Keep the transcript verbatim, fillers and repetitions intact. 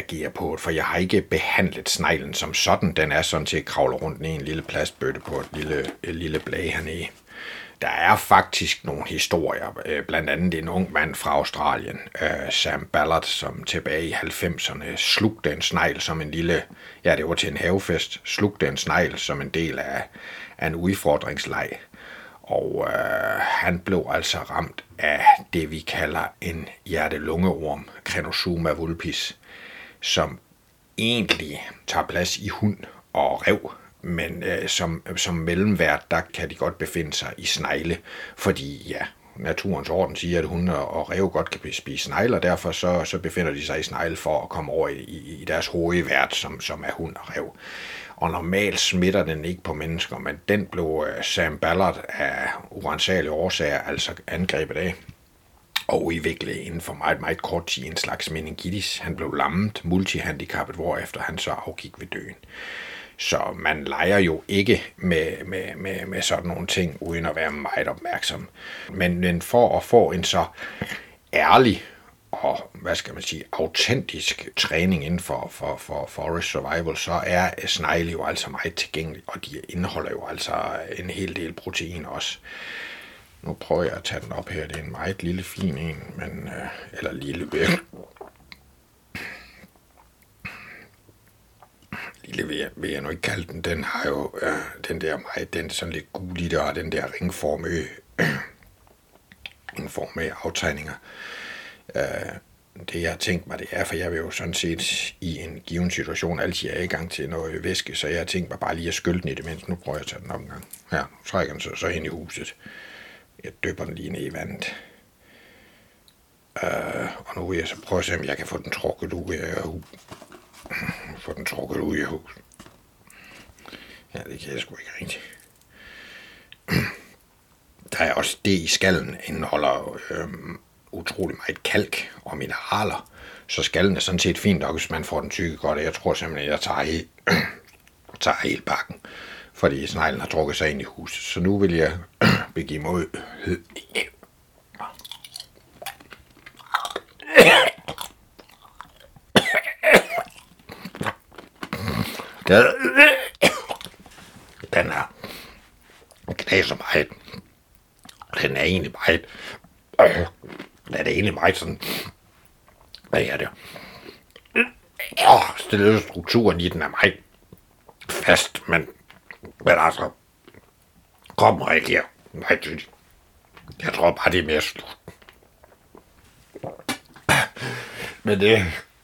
reagere på det, for jeg har ikke behandlet sneglen som sådan. Den er sådan til at kravle rundt i en lille plastbøtte på et lille, et lille blag hernede. Der er faktisk nogle historier, blandt andet en ung mand fra Australien, Sam Ballard, som tilbage i halvfemserne slugte en snegl som en lille, ja det var til en havefest, slugte en snegl som en del af, af en udfordringsleg. Og øh, han blev altså ramt af det, vi kalder en hjertelungeorm, Crenosoma vulpis, som egentlig tager plads i hund og ræv, men øh, som, som mellemvært, der kan de godt befinde sig i snegle, fordi ja, naturens orden siger, at hunde og ræv godt kan spise snegle, og derfor så, så befinder de sig i snegle for at komme over i, i, i deres hovedvært, som, som er hund og ræv. Og normalt smitter den ikke på mennesker, men den blev Sam Ballard af uransagelige årsager altså angrebet af og udviklet inden for meget, meget kort tid en slags meningitis. Han blev lammet, multihandicappet, hvorefter han så afgik ved døden. Så man leger jo ikke med, med, med, med sådan nogle ting, uden at være meget opmærksom. Men, men for at få en så ærlig og, hvad skal man sige, autentisk træning inden for, for, for forest survival, så er snegle jo altså meget tilgængelige, og de indeholder jo altså en hel del protein også. Nu prøver jeg at tage den op her. Det er en meget lille, fin en, men, øh, eller lille væk. Lille vil jeg, vil jeg nu ikke kalde den. Den har jo øh, den der meget, den sådan lidt gulige, og den der ringformede, øh, ringformede aftegninger. Øh, det jeg har tænkt mig, det er, for jeg vil jo sådan set i en given situation altid er i gang til noget væske, så jeg har tænkt mig bare lige at skylde den i det mindste. Nu prøver jeg at tage den op en gang. Her, nu trækker den så, så hen i huset. Jeg dypper den lige ned i vandet. Øh, og nu vil jeg så prøve at se, om jeg kan få den trukket ud af huset. Få den trukket ud af huset. Ja, det kan jeg sgu ikke rigtigt. Der er også det i skallen, indeholder øh, utrolig meget kalk og mineraler, så skallen er sådan set fint nok, hvis man får den tykke godt. Jeg tror simpelthen, at jeg tager, he- tager hele bakken, fordi sneglen har trukket sig ind i huset. Så nu vil jeg begive mig ud. Den er knaser meget. Den er egentlig meget. Øh, den er egentlig meget sådan. Hvad er det? Ja, stille strukturen i den er meget fast, men, men altså, kom reagerer meget tydeligt. Jeg tror bare, det er mere slut. Men det,